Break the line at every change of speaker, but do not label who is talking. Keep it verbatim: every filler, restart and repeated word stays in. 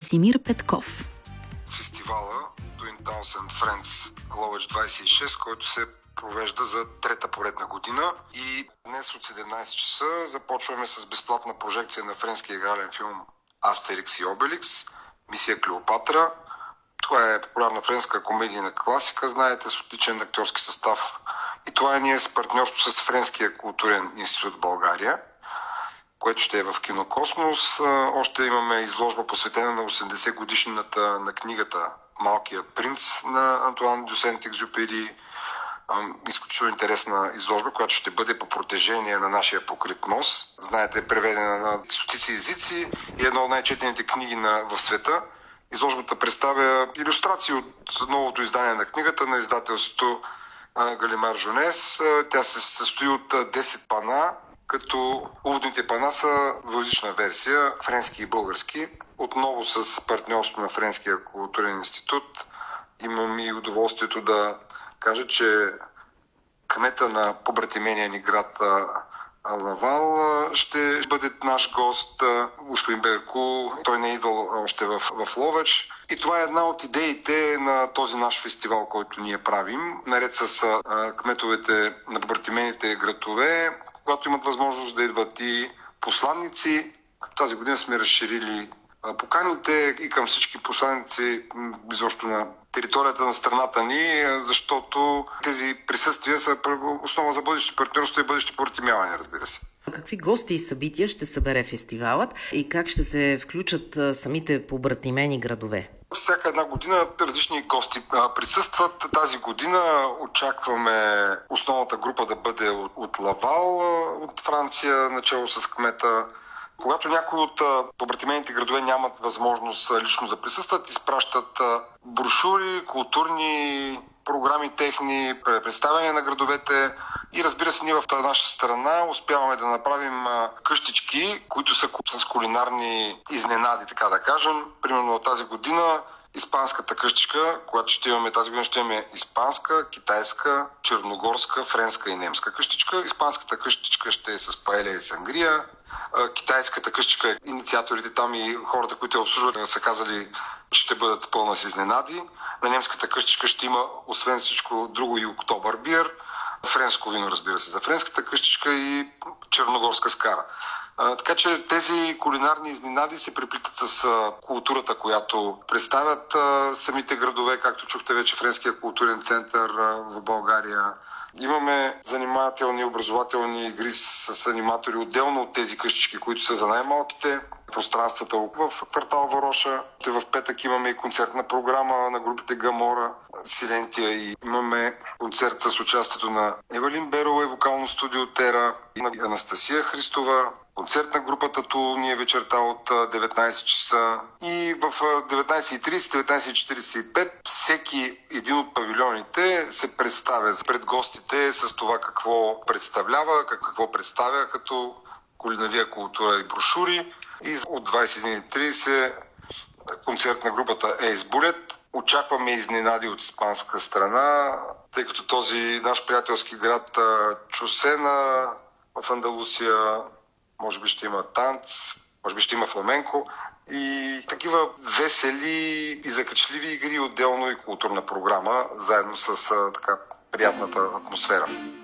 Братимир Петков.
Фестивала Doing Towns and Friends Ловеч двадесет и шест, който се провежда за трета поредна година. И днес от седемнадесет часа започваме с безплатна прожекция на френския игрален филм Астерикс и Обеликс, Мисия Клеопатра. Това е популярна френска комедийна класика, знаете, с отличен актьорски състав. И това е ние с партньорство с Френския културен институт в България, което ще е в Кинокосмос. Още имаме изложба посветена на осемдесет годишнината на книгата Малкият принц на Антуан де Сент-Екзюпери. Изключително интересна изложба, която ще бъде по протежение на нашия покрит мост. Знаете, е преведена на стотици езици и една от най-четените книги на, в света. Изложбата представя илюстрации от новото издание на книгата на издателството Галимар Жонес. Тя се състои от десет пана, като уводните пана са двуезична версия, френски и български. Отново с партньорство на Френския културен институт имам и удоволствието да кажа, че кмета на побратимения ни град Лавал ще бъде наш гост, господин Берку. Той не е идвал още в, в Ловеч. И това е една от идеите на този наш фестивал, който ние правим. Наред с а, кметовете на побратимените градове, когато имат възможност да идват и посланници. Тази година сме разширили поканите и към всички посланици изобщо на територията на страната ни, защото тези присъствия са основа за бъдещи партньорство и бъдещи побратимявания, разбира се.
Какви гости и събития ще събере фестивалът и как ще се включат самите побратимени градове?
Всяка една година различни гости присъстват. Тази година очакваме основната група да бъде от, от Лавал, от Франция, начало с кмета. Когато някои от побратимените градове нямат възможност лично да присъстват, изпращат брошури, културни програми техни, представяния на градовете и разбира се, ние в тази наша страна успяваме да направим къщички, които са с кулинарни изненади, така да кажем. Примерно тази година испанската къщичка, която ще имаме тази година, ще имаме испанска, китайска, черногорска, френска и немска къщичка. Испанската къщичка ще е с паеля и сангрия. Китайската къщичка, инициаторите там и хората, които я обслужват, са казали, че ще бъдат пълна с изненади. На немската къщичка ще има, освен всичко друго, и октобърбиер. Френско вино, разбира се, за френската къщичка и черногорска скара. А, така че тези кулинарни изненади се преплитат с а, културата, която представят а, самите градове, както чухте вече Френския културен център а, в България. Имаме занимателни образователни игри с аниматори, отделно от тези къщички, които са за най-малките. Пространствата в квартал Вароша. В петък имаме и концертна програма на групите Гамора, Силентия и имаме концерт с участието на Евелин Берова и вокално студио Тера и на Анастасия Христова. Концерт на групата Тул ние вечерта от деветнадесет часа и в деветнадесет и тридесет, деветнадесет и четиридесет и пет всеки един от павилионите се представя пред гостите с това какво представлява, какво представя като кулинария, култура и брошури. И от двадесет и един и тридесет концерт на групата Ace Bullet. Очакваме изненади от испанска страна, тъй като този наш приятелски град Чусена в Андалусия може би ще има танц, може би ще има фламенко и такива весели и закачливи игри, отделно и културна програма, заедно с така приятната атмосфера.